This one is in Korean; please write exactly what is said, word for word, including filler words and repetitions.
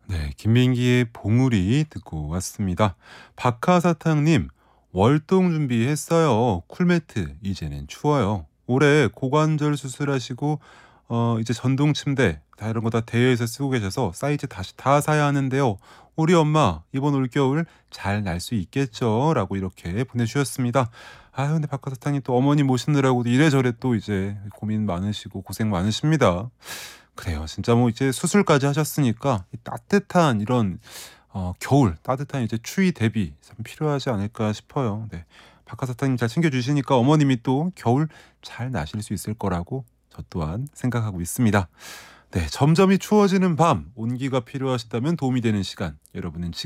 네, 김민기의 봉우리 듣고 왔습니다. 박하사탕님, 월동 준비했어요. 쿨매트, 이제는 추워요. 올해 고관절 수술하시고 어 이제 전동 침대 다 이런 거 다 대여해서 쓰고 계셔서 사이즈 다시 다 사야 하는데요. 우리 엄마 이번 올겨울 잘 날 수 있겠죠?라고 이렇게 보내주셨습니다. 아 근데 박하사탕님 또 어머니 모시느라고 이래저래 또 이제 고민 많으시고 고생 많으십니다. 그래요. 진짜 뭐 이제 수술까지 하셨으니까 이 따뜻한 이런 어 겨울 따뜻한 이제 추위 대비 참 필요하지 않을까 싶어요. 네. 박하사탕님 잘 챙겨 주시니까 어머님이 또 겨울 잘 나실 수 있을 거라고 저 또한 생각하고 있습니다. 네. 점점이 추워지는 밤 온기가 필요하시다면 도움이 되는 시간 여러분은 지